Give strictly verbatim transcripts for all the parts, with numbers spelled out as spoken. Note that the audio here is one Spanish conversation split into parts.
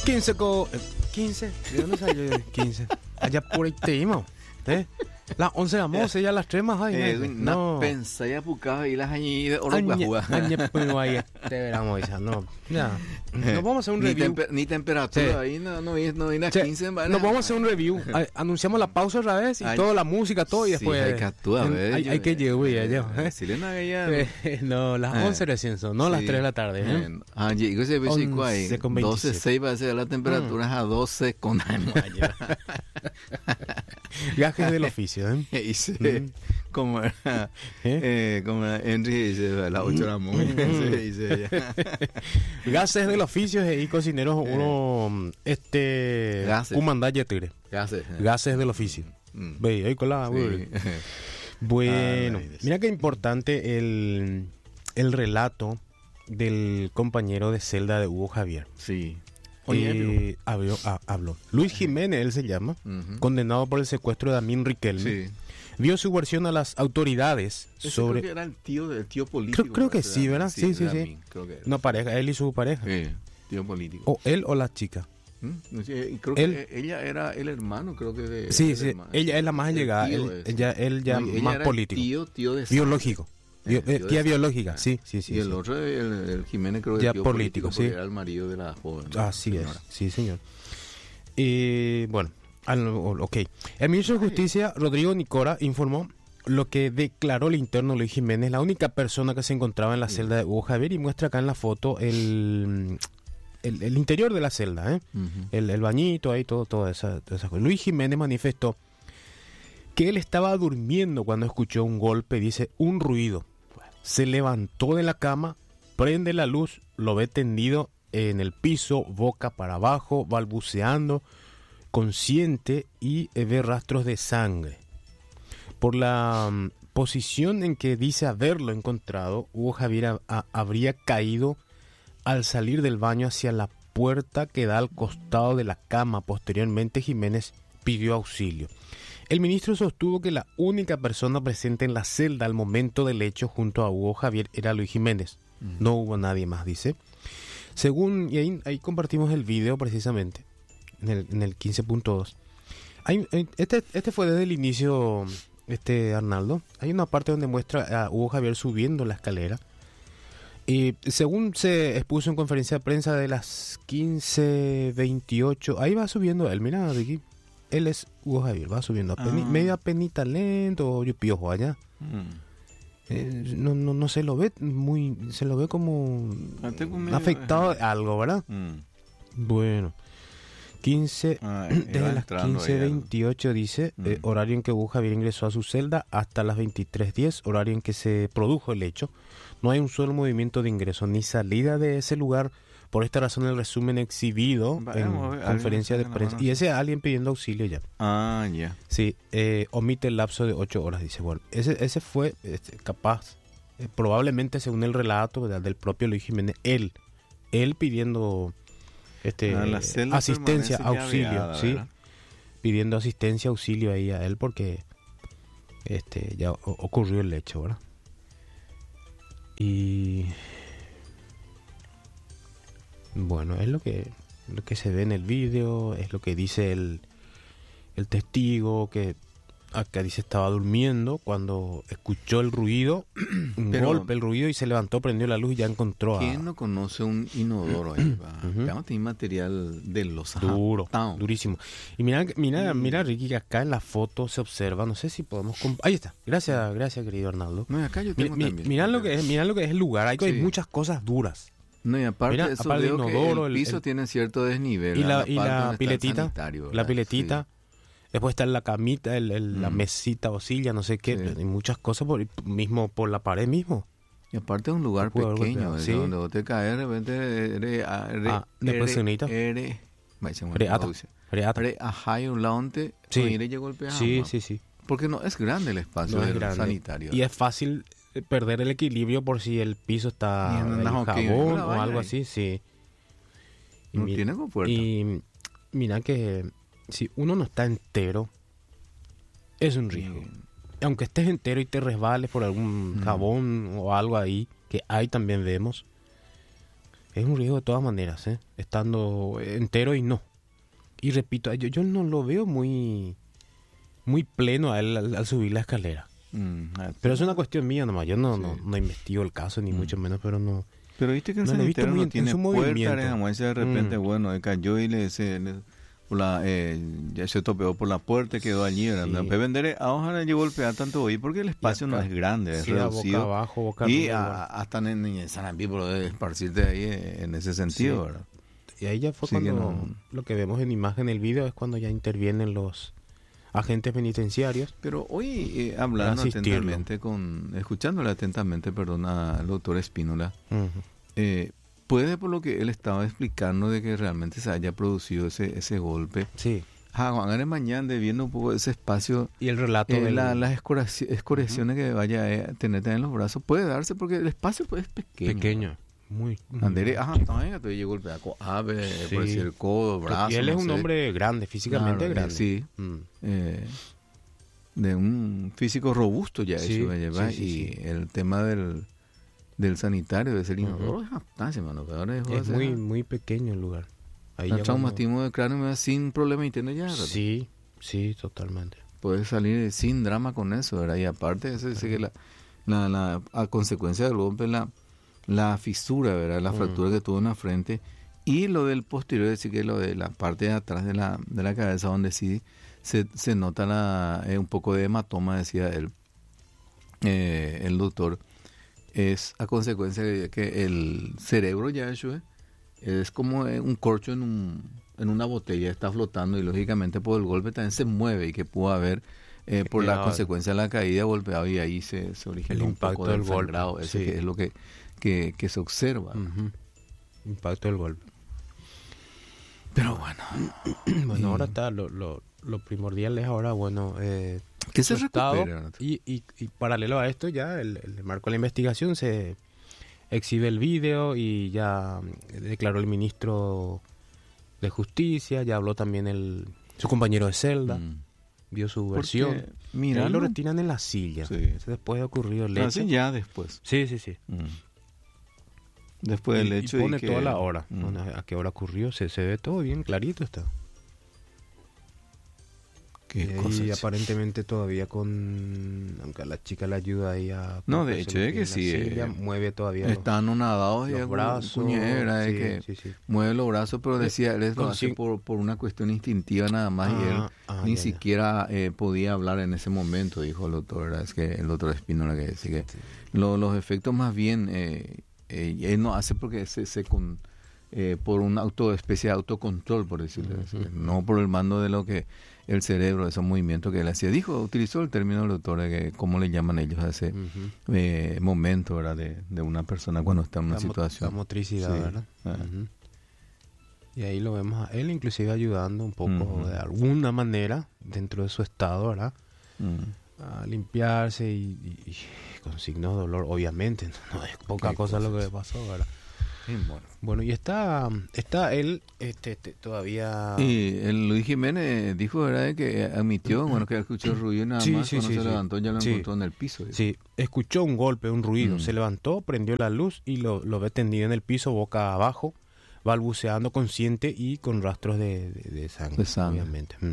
quince co... eh, quince, ¿de dónde salió el quince? Allá por ahí te íbamos, ¿eh? Las once de la moza, ya las tres más ahí. Eh, no. no pensa ya pucaba y las añi de oro Añe- guajua. añe, pero ahí te veramos esa, no. Ya. Nos vamos a hacer un Ni, review. tempe- ni temperatura Sí. ahí, no, no, no, no viene a Che, quince. nos vamos a hacer un review. A- Anunciamos la pausa otra vez y Ay, toda la música, todo y sí, después. hay que actuar, en- ¿ves? hay, Yo, hay que eh, llegar ya, ya, eh, ¿eh? Silena veía. Eh, No, las Eh, once recién son, no las sí. tres de la tarde. ¿eh? Eh, Ah, llegó ese versículo ahí. once con doce veintisiete. seis va a ser la temperatura es a doce con Gajes del oficio, ¿eh? Y dice, Mm. como era, ¿Eh? eh, como era Henry dice, a las ocho de la mañana. Mm. Dice ella. Gases del oficio y cocineros, uno, este, Gases. Cumandaya Tigre. Gases. Gases del oficio. Mm. Ve, ahí con la, Sí. Bueno, Ay, Dios. mira qué importante el, el relato del compañero de celda de Hugo Javier. Sí. Oye, Eh, habló, ah, habló. Luis Jiménez, él se llama, Ujú. condenado por el secuestro de Amin Riquelme, Sí. dio su versión a las autoridades Ese sobre... creo que era el tío del tío político. Creo- creo que ese sí, era- ¿verdad? Sí, sí, era sí. Amin, creo que era. No, pareja, él y su pareja. Sí, tío político. O él o la chica. ¿Mm? No sé, y creo Él- que ella era el hermano, creo que de... Sí, el sí, hermano. ella es la más El allegada, tío él, ese. ella, él ya No, y ella más era el político. Tío, tío de sangre. Biológico. Bio- Eh, eh, tío de tía sangre. biológica, Ah. sí, sí, sí. Y el sí. otro, el, el Jiménez, creo que Ya es tío político, político, porque sí. era el marido de la joven. Así es, señora. sí, señor. Y bueno, al- ok. El ministro de Justicia, Rodrigo Nicora, informó lo que declaró el interno Luis Jiménez, la única persona que se encontraba en la Sí. celda de Hugo Javier, y muestra acá en la foto el, el, el interior de la celda, ¿eh? Ujú. el, el bañito, ahí, todo, toda esa, toda esa cosa. Luis Jiménez manifestó que él estaba durmiendo cuando escuchó un golpe, dice, un ruido. Se levantó de la cama, prende la luz, lo ve tendido en el piso, boca para abajo, balbuceando, consciente, y eh, ve rastros de sangre. Por la mm, posición en que dice haberlo encontrado, Hugo Javier ha- ha- habría caído al salir del baño hacia la puerta que da al costado de la cama. Posteriormente, Jiménez pidió auxilio. El ministro sostuvo que la única persona presente en la celda al momento del hecho junto a Hugo Javier era Luis Jiménez. Mm. No hubo nadie más, dice. Según, y ahí, ahí compartimos el video precisamente, en el, en el quince punto dos. Hay, hay- este, este fue desde el inicio, este Arnaldo. Hay una parte donde muestra a Hugo Javier subiendo la escalera. Y según se expuso en conferencia de prensa de las quince veintiocho, ahí va subiendo él. Mira, Ricky, él es Hugo Javier, va subiendo. Apeni, Ah. medio apenita lento, yo piojo allá. Mm. Eh, no, no, no se lo ve muy, se lo ve como Ah, tengo medio- afectado de algo, ¿verdad? Mm. Bueno, quince, Ah, desde iba las entrando quince ahí al- veintiocho dice, Mm. eh, horario en que Hugo Javier ingresó a su celda, hasta las veintitrés diez, horario en que se produjo el hecho. No hay un solo movimiento de ingreso ni salida de ese lugar. Por esta razón, el resumen exhibido Vamos en a ver, conferencia de alguien prensa. saca la Y mano. ese alguien pidiendo auxilio ya. Ah, ya. Sí, eh, omite el lapso de ocho horas, dice. Bueno, ese, ese fue este, capaz, eh, probablemente según el relato, ¿verdad?, del propio Luis Jiménez, él, él pidiendo este, Ah, la celda asistencia, permanece auxilio, llaveada, sí, ¿verdad? pidiendo asistencia, auxilio ahí a él porque este ya o- ocurrió el hecho, ¿verdad? Y bueno, es lo que lo que se ve en el vídeo, es lo que dice el, el testigo, que acá dice estaba durmiendo cuando escuchó el ruido, un Pero- golpe, el ruido, y se levantó, prendió la luz y ya encontró a... ¿Quién no conoce un inodoro ahí? va? Ujú. Acá no tiene material de los Duro, Town. durísimo. Y mira, mira, Mm. mira, Ricky, que acá en la foto se observa, no sé si podemos... comp- Ahí está, gracias, gracias, querido Arnaldo. No, y acá yo Mi- tengo mi- también. Mirá lo que es, mirá lo que es el lugar, hay, hay Sí. muchas cosas duras. No, y aparte Mira, de eso, aparte del veo que inodoro, el el- piso el- tiene cierto desnivel. Y la, ¿verdad? y parte la donde está el piletita, sanitario, la ¿verdad? piletita, después está la camita, el, el- la Mm. mesita o silla, no sé qué, Sí. hay muchas cosas por, mismo por la pared mismo. Sí. Y aparte es un lugar No puedo haber pequeño, golpeado, ¿verdad? sí. Donde vos te caes, de repente eres... Ah, depresionita. Eres... Freata, freata. Hay un laonte, Sí. sí. Y golpea. Sí, sí, sí. Porque no es grande el espacio No es del grande. sanitario. Y es fácil eh, perder el equilibrio por si el piso está Y en en una jabón hoquilla, una o vaina algo ahí. así, sí. Y No mi- tiene compuerta. Y mira que si uno no está entero, es un riesgo. Aunque estés entero y te resbales por algún Mm. jabón o algo ahí, que ahí también vemos, Es un riesgo de todas maneras, ¿eh? Estando entero y no. Y repito, yo, yo no lo veo muy, muy pleno a él al, al subir la escalera. Mm, ah, Pero es una cuestión mía nomás. Yo no, Sí. no, no investigo el caso, ni Mm. mucho menos, pero no. Pero viste que el No lo he visto sanitario muy no en- en tiene su puerta, movimiento. digamos, ese de repente, Mm. bueno, él cayó y le, se, le- por la, eh, ya se topeó por la puerta y quedó allí, ¿verdad? Sí. Después vender, ahora llegó golpear tanto hoy porque el espacio no acá, es grande, es Sí, a boca reducido. abajo, boca Y arriba, a- igual. hasta en, en San Ambípolo de esparcirte ahí eh, en ese sentido, Sí. ¿verdad? Y ahí ya fue Sí que cuando no- lo que vemos en imagen, el video, es cuando ya intervienen los agentes penitenciarios. Pero hoy, eh, hablando Para asistirlo. atentamente con, escuchándole atentamente, perdón, al doctor Espínola, Ujú. eh, puede por lo que él estaba explicando de que realmente se haya producido ese, ese golpe. Sí. Ah, Juan Álvarez Mañán, de viendo un poco ese espacio, Y el relato eh, del... la- las escoraci- escoriaciones que vaya a tener también en los brazos, puede darse porque el espacio pues, es pequeño. pequeño. Muy... muy- Andere, ajá, también entonces llegó el pedazo, ave, Sí. por decir el codo, brazo. y él es no un sé. hombre grande, físicamente Claro, eh, grande. sí. Mm. eh, de un físico robusto ya Sí, eso va a llevar, sí, sí, y sí. el tema del, del sanitario de ser Ujú. inodoro es bastante, mano, pero ahora dejó de Es ser- muy, muy pequeño el lugar. Ahí el ya traumatismo de cráneo me da sin problema interno ya, cuando- ¿verdad? Sí, sí, totalmente. Puedes salir sin drama con eso, ¿verdad? Y aparte, eso dice que la, la, la- a consecuencia del golpe, la, la fisura, ¿verdad? La Mm. fractura que tuvo en la frente, y lo del posterior, es decir, que lo de la parte de atrás de la, de la cabeza, donde sí se, se nota la, eh, un poco de hematoma, decía él, eh, el doctor, es a consecuencia de que el cerebro ya hecho eh, es como eh, un corcho en un en una botella, está flotando, y lógicamente por el golpe también se mueve, y que pudo haber eh, por la Era- consecuencia de la caída golpeado, y ahí se, se originó El un impacto poco del del golpe, sangrado, ese sí. que es lo que, que, que se observa. Ujú. Impacto del golpe. Pero bueno, Bueno, Y- ahora está lo, lo, lo primordial es ahora, bueno, eh, que se su estado. recupere, ¿no? Y, y, y paralelo a esto, ya el, el marco de la investigación se exhibe el video y ya mm, declaró el ministro de Justicia, ya habló también el su compañero de celda, Mm. dio su Porque, versión. Y ahí mirando, lo retiran en la silla. Sí. Eso después de ocurrido el ah, hecho. sí, ya después. Sí, sí, sí. Mm. Después del Y- hecho y pone que- toda la hora, Mm. bueno, a qué hora ocurrió, se, se ve todo bien clarito está. Qué Y cosa ahí es. aparentemente todavía con... Aunque la chica le ayuda ahí a... No, de se hecho, mete es que en la sí, silla, eh, mueve todavía los, Están anonadados y los es brazos. cuñera, sí, que sí, sí. mueve los brazos, pero decía, él lo Con hace cin- por, por una cuestión instintiva nada más, y él Ah, ah, ni ya, ya. siquiera eh, podía hablar en ese momento, dijo el doctor, ¿verdad? Es que el doctor Espínola, que decía que lo- los efectos más bien eh, eh, él no hace porque se, se con, eh, por una auto, especie de autocontrol, por decirlo así, Ujú. no por el mando de lo que el cerebro, esos movimientos que él hacía. Dijo, utilizó el término del doctor, de que, ¿cómo le llaman ellos a ese Ujú. eh, momento, ¿verdad? De, de una persona cuando está en una La mo- situación? La motricidad, Sí. ¿verdad? Ah. Ujú. Y ahí lo vemos a él inclusive ayudando un poco Ujú. de alguna manera dentro de su estado, ¿verdad? Mm. A limpiarse y, y- y con signos de dolor, obviamente. No es poca Qué cosa lo que cosas. le pasó, ¿verdad? Sí, bueno. Bueno, y está, está él este, este, todavía... Y el Luis Jiménez dijo, ¿verdad?, de que admitió, bueno, que escuchó el ruido y nada Sí, más, sí, cuando sí, se sí. levantó ya lo Sí. encontró en el piso. dijo. Sí, escuchó un golpe, un ruido, Mm. se levantó, prendió la luz y lo, lo ve tendido en el piso, boca abajo, balbuceando consciente y con rastros de, de- de sangre, De sangre. obviamente. Mm.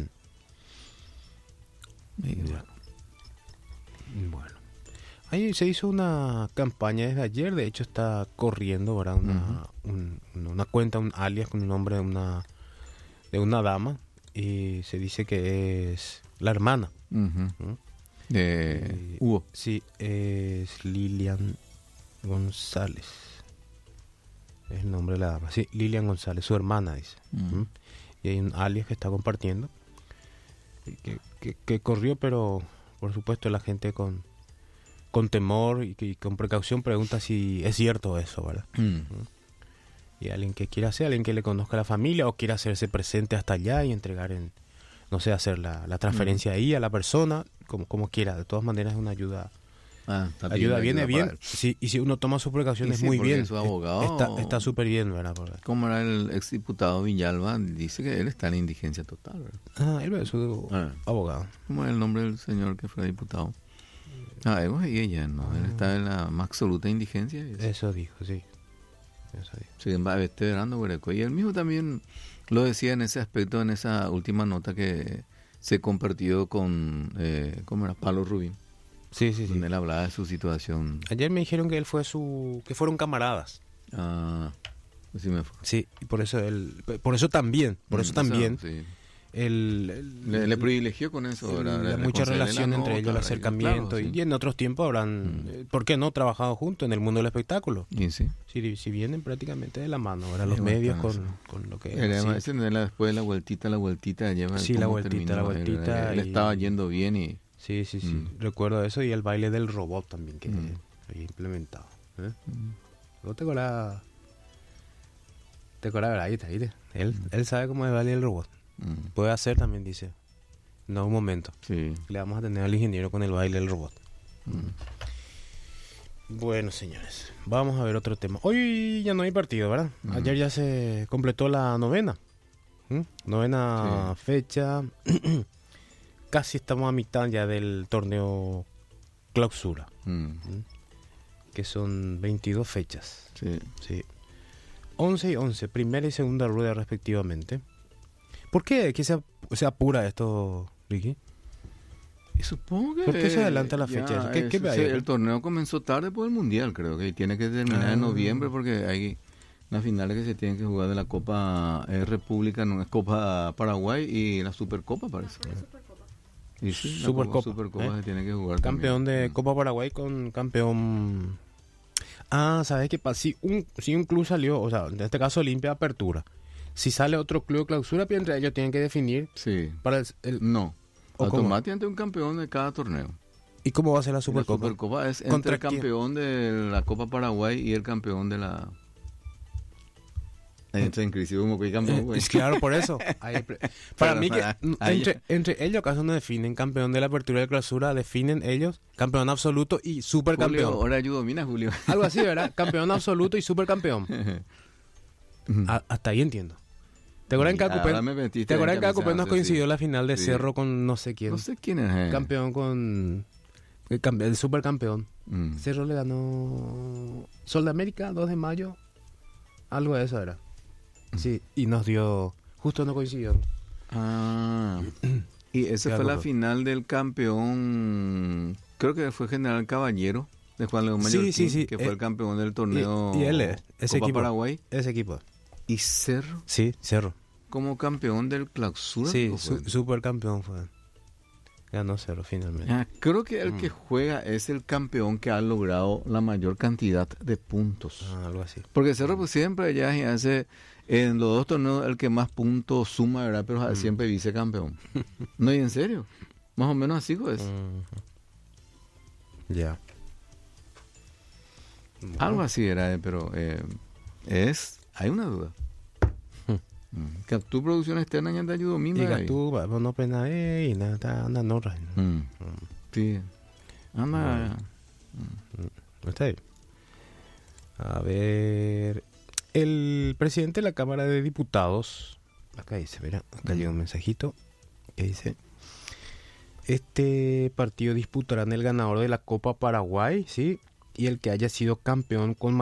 Y bueno. Bueno, ahí se hizo una campaña desde ayer, de hecho está corriendo, ¿verdad? Una, un- una cuenta, un alias con un nombre de una, de una dama, y se dice que es la hermana. Ujú. ¿Mm? De Eh, Hugo. Sí, es Lilian González. Es el nombre de la dama. Sí, Lilian González, su hermana dice. Mm. ¿Mm? Y hay un alias que está compartiendo. y Que, que, que corrió, pero por supuesto la gente con, con temor y, que- y con precaución pregunta si es cierto eso, ¿verdad? Mm. Y alguien que quiera hacer, alguien que le conozca a la familia o quiera hacerse presente hasta allá y entregar en, no sé, hacer la, la transferencia ahí a la persona, como, como quiera. De todas maneras es una ayuda. Ah, está bien, Ayuda, la viene ayuda bien. para él. Sí, y si uno toma sus precauciones Y sí, muy porque bien. su es- abogado- Está está súper bien, ¿verdad? Porque- Como era el exdiputado Villalba, dice que él está en indigencia total, ¿verdad? Ah, él es su Ah. abogado. ¿Cómo era el nombre del señor que fue diputado? Ah, Evo y ella, ¿no? Él está en la más absoluta indigencia. y eso. Eso dijo, sí. Eso ahí. Sí, va veterano Guereco. Y él mismo también lo decía en ese aspecto, en esa última nota que se compartió con, eh, ¿cómo era? Pablo Rubín. Sí, sí, sí. Donde él hablaba de su situación. Ayer me dijeron que él fue su... que fueron camaradas. Ah, así me fue. Sí, y por eso él... por eso también, por eso Mm, también... Eso, sí. El, el- Le, le privilegió con eso. el- ¿verdad? la Le- le mucha concede la relación entre nota, ellos, el ¿verdad? acercamiento. Claro, y, sí. y en otros tiempos habrán, Mm. eh, ¿por qué no? Trabajado juntos en el mundo del espectáculo. Y sí. Si, si vienen prácticamente de la mano, ahora Sí, los medios con, bacán con lo que Era- sí. ese de la- después de la vueltita, la vueltita, lleva Sí, cómo la vueltita, terminó la él, vueltita ¿verdad? Él y- estaba yendo bien y... Sí, sí, sí. Mm. Recuerdo eso y el baile del robot también que Mm. había implementado. ¿eh? Mm. ¿Vos te acordás? ¿Te acordás? ¿Verdad? Ahí está, ahí está. Él, él sabe cómo es el baile del robot. Mm. Puede hacer también, dice. No, un momento. Sí. Le vamos a tener al ingeniero con el baile del robot. Mm. Bueno, señores, vamos a ver otro tema. Hoy ya no hay partido, ¿verdad? Mm. Ayer ya se completó la novena. ¿Mm? Novena Sí. fecha. Casi estamos a mitad ya del torneo clausura, Mm. que son veintidós fechas. Sí. Sí. once y once, primera y segunda rueda respectivamente. ¿Por qué? ¿Qué se, se apura esto, Ricky? Y supongo que... ¿Por qué se adelanta la ya fecha? ¿Qué- es- qué sí, hay? el torneo comenzó tarde por el Mundial, creo que tiene que terminar Ah. en noviembre porque hay las finales que se tienen que jugar de la Copa eh, República, no es Copa Paraguay y la Supercopa, parece. Y sí, la Supercopa, Copa, Supercopa ¿eh? se tiene que jugar Campeón también. de Mm. Copa Paraguay con campeón... Ah, ¿sabes qué pasa? Si un, si un club salió, o sea, en este caso Olimpia Apertura, si sale otro club de clausura, pues entre ellos tienen que definir Sí. para el... el- No. ¿O cómo? Automáticamente un campeón de cada torneo. ¿Y cómo va a ser la La Supercopa? Supercopa es ¿Contra entre el quién? campeón de la Copa Paraguay y el campeón de la... Ahí entra en crisis como que campeón, güey. Es claro, por eso. Ahí pre- para Pero mí que para- mm, ahí- entre, entre ellos acaso no definen campeón de la apertura de clausura, definen ellos campeón absoluto y Julio, supercampeón. ahora yo domina, Julio. Algo así, ¿verdad? Campeón absoluto y supercampeón. A- hasta ahí entiendo. ¿Te acuerdas en Y ahora Cacupé? me metiste ¿Te acuerdas en en Cacupé nos camisa, coincidió sí. la final de Sí. Cerro con no sé quién? No sé quién es. eh. Campeón con... El, campe- el supercampeón. Mm. Cerro le ganó... Sol de América, dos de mayo. Algo de eso era. Sí, y nos dio... Justo no coincidió. Ah. Y esa Ya, fue la Coco. final del campeón, creo que fue General Caballero, de Juan León Sí, Mallorquín, sí, sí. que fue Eh, el campeón del torneo y él es, ese Copa equipo. Paraguay. Ese equipo. Y Cerro Sí, Cerro. como campeón del clausura. Sí, ¿no fue? su- supercampeón fue. Ganó Cerro finalmente. Ah, creo que el Mm. que juega es el campeón que ha logrado la mayor cantidad de puntos. Ah, algo así. Porque Cerro pues siempre ya hace en los dos torneos el que más puntos suma, ¿verdad? Pero Mm. siempre vicecampeón. No, y en serio. Más o menos así pues. Ujú. Ya. Algo así era, eh, pero eh, es... Hay una duda. Mm. Que tu producción externa ya te ayudó misma. Y ahí. tú, va- no pena, eh, y nada, está anda no, Ray. Mm. Sí. Anda. No está bien. A ver. El presidente de la Cámara de Diputados. Acá dice, mira, acá llega un mensajito que dice: este partido disputarán el ganador de la Copa Paraguay, ¿sí? Y el que haya sido campeón con